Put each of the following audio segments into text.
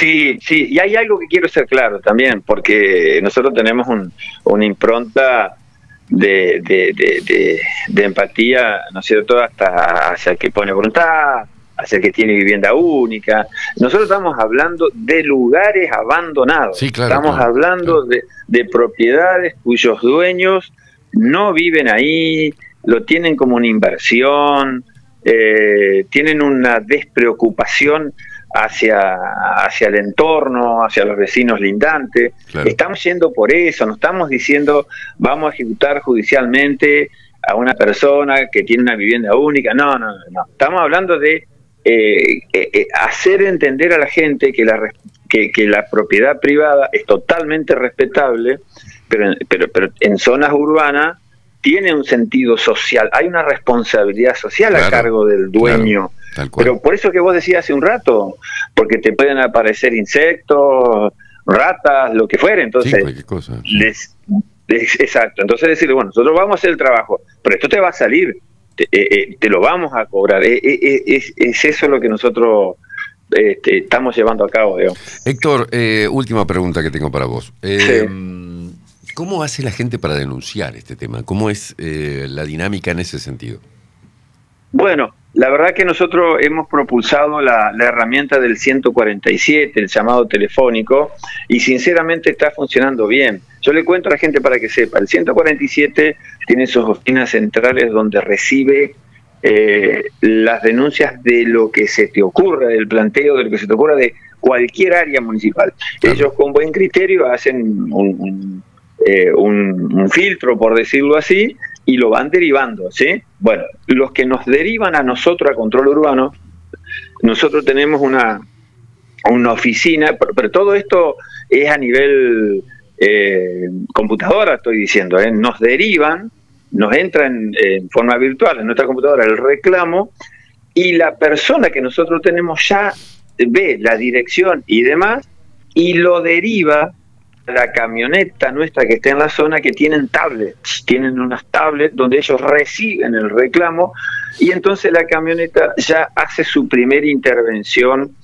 Sí, sí, y hay algo que quiero ser claro también, porque nosotros tenemos una impronta de empatía, ¿no es cierto?, hasta hacia el que pone voluntad, hacia el que tiene vivienda única. Nosotros estamos hablando de lugares abandonados, Sí, claro, estamos claro, hablando claro. de propiedades cuyos dueños no viven ahí, lo tienen como una inversión, tienen una despreocupación hacia el entorno, hacia los vecinos lindantes. Claro. Estamos yendo por eso, no estamos diciendo vamos a ejecutar judicialmente a una persona que tiene una vivienda única. No, no, no. Estamos hablando de hacer entender a la gente que la propiedad privada es totalmente respetable, pero en zonas urbanas tiene un sentido social, hay una responsabilidad social a Claro, cargo del dueño. claro, tal cual. Pero por eso que vos decías hace un rato, porque te pueden aparecer insectos, ratas, lo que fuera, Sí, entonces cualquier cosa. Sí. exacto, entonces decirle, bueno, nosotros vamos a hacer el trabajo, pero esto te va a salir, te lo vamos a cobrar, es eso lo que nosotros estamos llevando a cabo, digamos. Héctor, última pregunta que tengo para vos. Sí. ¿Cómo hace la gente para denunciar este tema? ¿Cómo es la dinámica en ese sentido? Bueno, la verdad que nosotros hemos propulsado la herramienta del 147, el llamado telefónico, y sinceramente está funcionando bien. Yo le cuento a la gente para que sepa, el 147 tiene sus oficinas centrales donde recibe las denuncias de lo que se te ocurra, del planteo, de lo que se te ocurra de cualquier área municipal. Claro. Ellos con buen criterio hacen un filtro, por decirlo así, y lo van derivando, ¿sí? Bueno, los que nos derivan a nosotros a control urbano, nosotros tenemos una oficina, pero todo esto es a nivel computadora, estoy diciendo, nos derivan, nos entra en forma virtual en nuestra computadora el reclamo, y la persona que nosotros tenemos ya ve la dirección y demás, y lo deriva la camioneta nuestra que está en la zona, que tienen tablets, tienen unas tablets donde ellos reciben el reclamo, y entonces la camioneta ya hace su primera intervención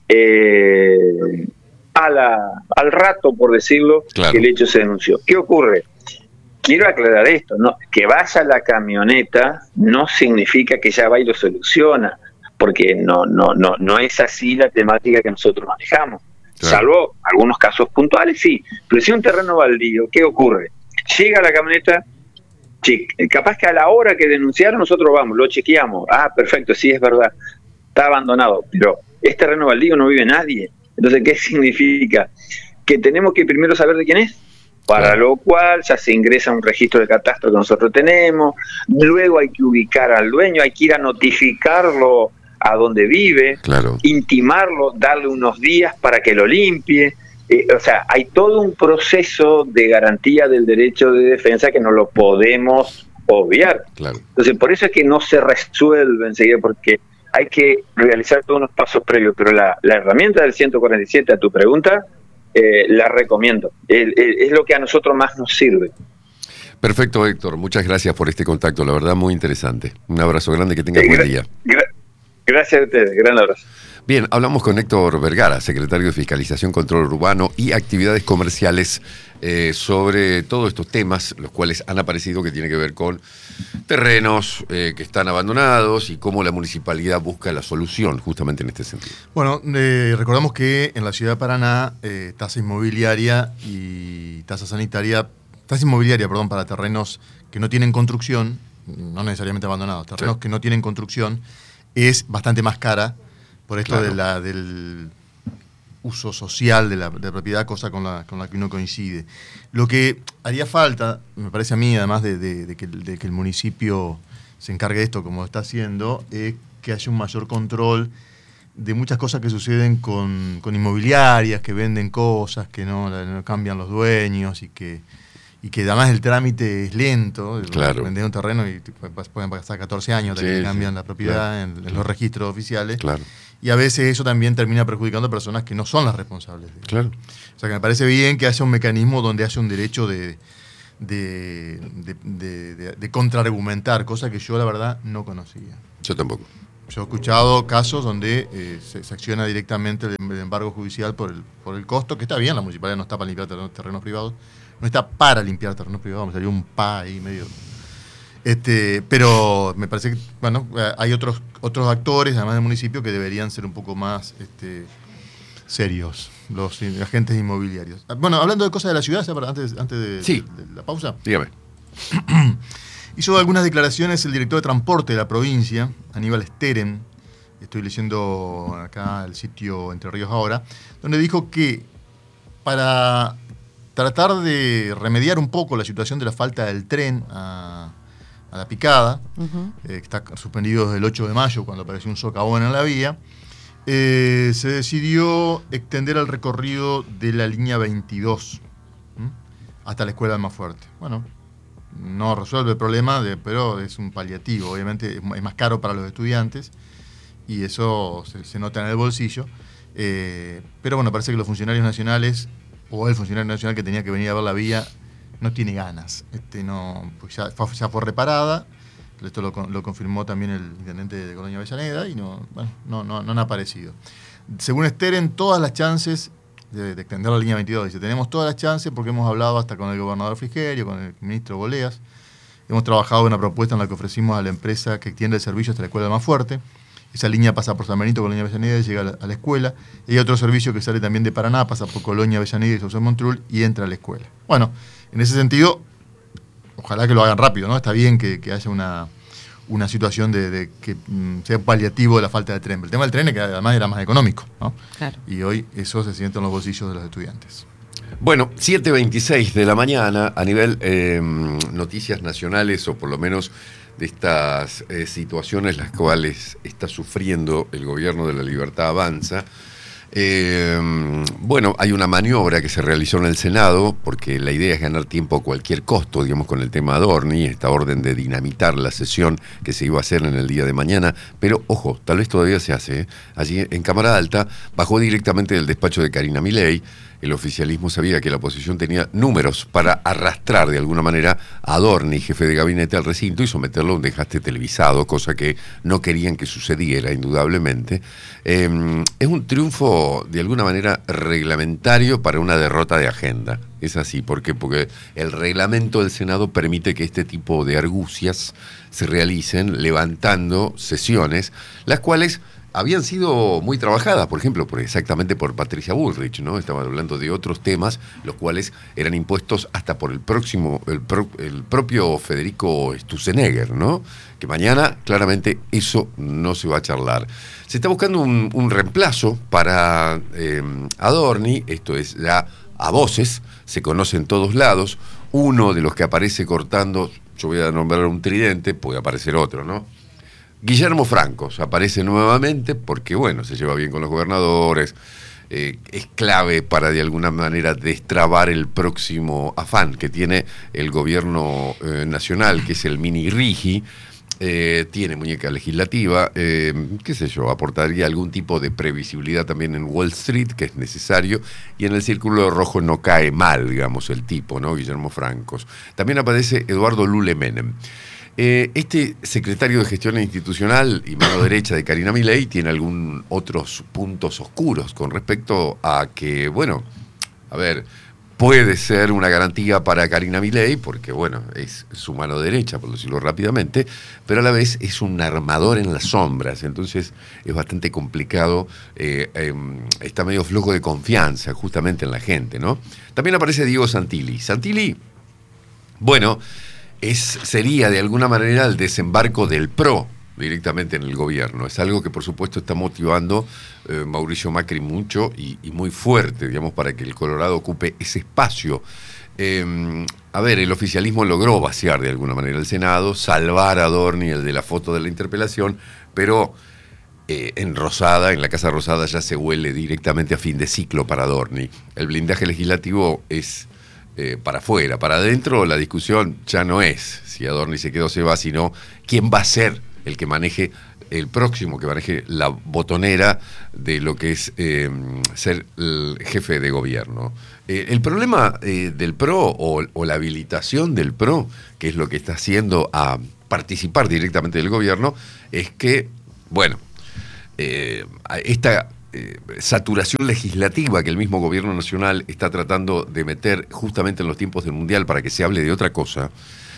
al rato, por decirlo, Claro. que el hecho se denunció. ¿Qué ocurre? Quiero aclarar esto, no, que vaya la camioneta no significa que ya va y lo soluciona, porque no es así la temática que nosotros manejamos. Claro. Salvo algunos casos puntuales, sí. Pero si es un terreno baldío, ¿qué ocurre? Llega la camioneta, capaz que a la hora que denunciaron nosotros vamos, lo chequeamos. Ah, perfecto, sí, es verdad, está abandonado, pero es terreno baldío, no vive nadie. Entonces, ¿qué significa? Que tenemos que primero saber de quién es. Para Claro. lo cual ya se ingresa a un registro de catastro que nosotros tenemos, luego hay que ubicar al dueño, hay que ir a notificarlo a donde vive, Claro. intimarlo, darle unos días para que lo limpie. O sea, hay todo un proceso de garantía del derecho de defensa que no lo podemos obviar. Claro. Entonces, por eso es que no se resuelve enseguida, porque hay que realizar todos unos pasos previos, pero la herramienta del 147, a tu pregunta, la recomiendo. Es lo que a nosotros más nos sirve. Perfecto, Héctor. Muchas gracias por este contacto. La verdad, muy interesante. Un abrazo grande, que tengas buen día. Gracias a ustedes. Gran abrazo. Bien, hablamos con Héctor Vergara, secretario de Fiscalización, Control Urbano y Actividades Comerciales, sobre todos estos temas, los cuales han aparecido, que tiene que ver con terrenos que están abandonados y cómo la municipalidad busca la solución justamente en este sentido. Bueno, recordamos que en la ciudad de Paraná, tasa inmobiliaria, perdón, para terrenos que no tienen construcción, no necesariamente abandonados, terrenos Sí. que no tienen construcción, es bastante más cara por esto Claro. del uso social de la propiedad, cosa con la que uno coincide. Lo que haría falta, me parece a mí, además de que el municipio se encargue de esto como está haciendo, es que haya un mayor control de muchas cosas que suceden con inmobiliarias, que venden cosas, que no cambian los dueños y que además el trámite es lento. Claro. Vender un terreno y pueden pasar 14 años hasta que cambian la propiedad en los registros oficiales. Claro. Y a veces eso también termina perjudicando a personas que no son las responsables. Claro. O sea que me parece bien que haya un mecanismo donde haya un derecho de contraargumentar, cosa que yo la verdad no conocía. Yo tampoco. Yo he escuchado casos donde se acciona directamente el embargo judicial por el costo, que está bien, la municipalidad no está para limpiar terrenos privados, no está para limpiar terrenos privados, me salió un pa ahí medio. Pero me parece que, bueno, hay otros actores, además del municipio, que deberían ser un poco más serios, los agentes inmobiliarios. Bueno, hablando de cosas de la ciudad, antes Sí. de la pausa. Dígame. Hizo algunas declaraciones el director de transporte de la provincia, Aníbal Steren, estoy leyendo acá el sitio Entre Ríos Ahora, donde dijo que para tratar de remediar un poco la situación de la falta del tren a la Picada, que está suspendido desde el 8 de mayo, cuando apareció un socavón en la vía, se decidió extender el recorrido de la línea 22 hasta la Escuela Almafuerte. Bueno, no resuelve el problema, pero es un paliativo. Obviamente es más caro para los estudiantes y eso se nota en el bolsillo. Pero bueno, parece que los funcionarios nacionales, o el funcionario nacional que tenía que venir a ver la vía, no tiene ganas. No, pues ya fue reparada. Esto lo confirmó también el intendente de Colonia Avellaneda y no han aparecido. Según Steren, todas las chances de extender la línea 22. Dice, tenemos todas las chances porque hemos hablado hasta con el gobernador Frigerio, con el ministro Boleas. Hemos trabajado en una propuesta en la que ofrecimos a la empresa que extiende el servicio hasta la Escuela Almafuerte. Esa línea pasa por San Benito, Colonia Avellaneda y llega a la escuela. Y hay otro servicio que sale también de Paraná, pasa por Colonia Avellaneda y Sauce Montrul y entra a la escuela. Bueno, en ese sentido, ojalá que lo hagan rápido, ¿no? Está bien que haya una situación de que sea paliativo de la falta de tren. El tema del tren es que además era más económico, ¿no? Claro. Y hoy eso se siente en los bolsillos de los estudiantes. Bueno, 7:26 de la mañana, a nivel noticias nacionales, o por lo menos de estas situaciones las cuales está sufriendo el gobierno de la Libertad Avanza. Bueno, hay una maniobra que se realizó en el Senado, porque la idea es ganar tiempo a cualquier costo, digamos, con el tema Adorni, esta orden de dinamitar la sesión que se iba a hacer en el día de mañana, pero ojo, tal vez todavía se hace, ¿eh? Allí en Cámara Alta bajó directamente del despacho de Karina Milei. El oficialismo sabía que la oposición tenía números para arrastrar de alguna manera a Adorni, jefe de gabinete, al recinto y someterlo a un desgaste televisado, cosa que no querían que sucediera, indudablemente. Es un triunfo de alguna manera reglamentario para una derrota de agenda. Es así, ¿por qué? Porque el reglamento del Senado permite que este tipo de argucias se realicen levantando sesiones, las cuales habían sido muy trabajadas, por ejemplo, exactamente por Patricia Bullrich, ¿no? Estaban hablando de otros temas, los cuales eran impuestos hasta por el propio Federico Sturzenegger, ¿no? Que mañana, claramente, eso no se va a charlar. Se está buscando un reemplazo para Adorni, esto es ya a voces, se conoce en todos lados. Uno de los que aparece cortando, yo voy a nombrar un tridente, puede aparecer otro, ¿no? Guillermo Francos aparece nuevamente porque, bueno, se lleva bien con los gobernadores, es clave para de alguna manera destrabar el próximo afán que tiene el gobierno nacional, que es el mini RIGI. Tiene muñeca legislativa, qué sé yo, aportaría algún tipo de previsibilidad también en Wall Street, que es necesario, y en el círculo rojo no cae mal, digamos, el tipo, ¿no? Guillermo Francos. También aparece Eduardo Lule Menem. Este secretario de Gestión Institucional y mano derecha de Karina Milei tiene algunos otros puntos oscuros con respecto a que, bueno, a ver, puede ser una garantía para Karina Milei porque, bueno, es su mano derecha, por decirlo rápidamente, pero a la vez es un armador en las sombras, entonces es bastante complicado, está medio flojo de confianza justamente en la gente, ¿no? También aparece Diego Santilli. Santilli, bueno, sería de alguna manera el desembarco del PRO directamente en el gobierno. Es algo que por supuesto está motivando Mauricio Macri mucho y muy fuerte, digamos, para que el Colorado ocupe ese espacio. A ver, el oficialismo logró vaciar de alguna manera el Senado, salvar a Adorni, el de la foto de la interpelación, pero en Rosada, en la Casa Rosada, ya se huele directamente a fin de ciclo para Adorni. El blindaje legislativo es para afuera. Para adentro la discusión ya no es si Adorni se queda o se va, sino quién va a ser el que maneje, el próximo que maneje la botonera de lo que es ser el jefe de gobierno. El problema del PRO o la habilitación del PRO, que es lo que está haciendo a participar directamente del gobierno, es que Bueno, esta saturación legislativa que el mismo gobierno nacional está tratando de meter justamente en los tiempos del Mundial para que se hable de otra cosa,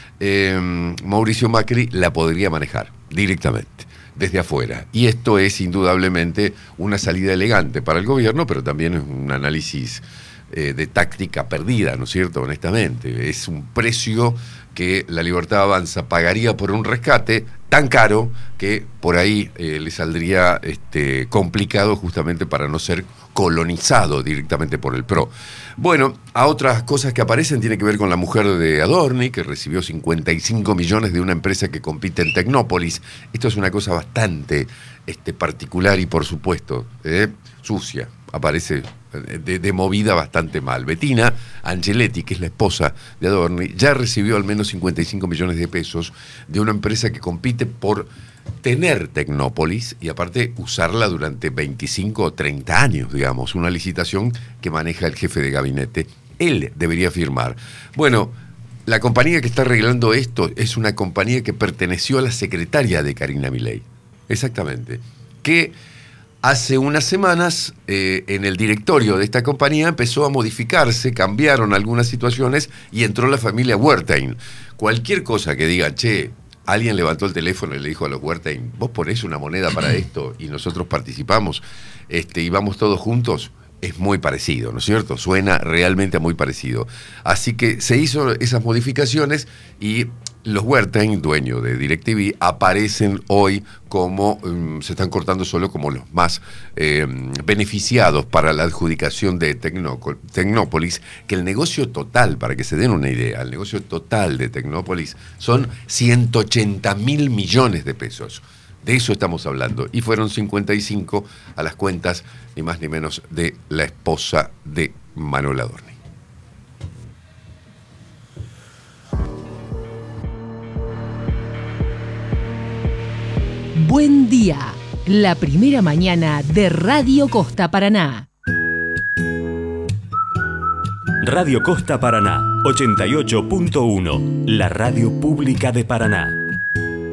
Mauricio Macri la podría manejar directamente, desde afuera. Y esto es indudablemente una salida elegante para el gobierno, pero también es un análisis de táctica perdida, ¿no es cierto? Honestamente, es un precio que la Libertad Avanza pagaría por un rescate tan caro que por ahí le saldría complicado justamente para no ser colonizado directamente por el PRO. Bueno, a otras cosas que aparecen tiene que ver con la mujer de Adorni, que recibió 55 millones de una empresa que compite en Tecnópolis. Esto es una cosa bastante particular y, por supuesto, sucia. Aparece de movida bastante mal. Bettina Angeletti, que es la esposa de Adorni, ya recibió al menos 55 millones de pesos de una empresa que compite por tener Tecnópolis y aparte usarla durante 25 o 30 años, digamos, una licitación que maneja el jefe de gabinete. Él debería firmar. Bueno, la compañía que está arreglando esto es una compañía que perteneció a la secretaria de Karina Milei. Exactamente. Que hace unas semanas, en el directorio de esta compañía empezó a modificarse, cambiaron algunas situaciones y entró la familia Wertheim. Cualquier cosa que diga, che, alguien levantó el teléfono y le dijo a los Wertheim, vos ponés una moneda para esto y nosotros participamos y vamos todos juntos, es muy parecido, ¿no es cierto? Suena realmente muy parecido. Así que se hizo esas modificaciones y los Wertheim, dueños de DirecTV, aparecen hoy como, se están cortando solo como los más beneficiados para la adjudicación de Tecnópolis, que el negocio total, para que se den una idea, el negocio total de Tecnópolis son 180.000 millones de pesos. De eso estamos hablando. Y fueron 55 a las cuentas, ni más ni menos, de la esposa de Manuel Adorni. Buen día, la primera mañana de Radio Costa Paraná. Radio Costa Paraná, 88.1, la radio pública de Paraná.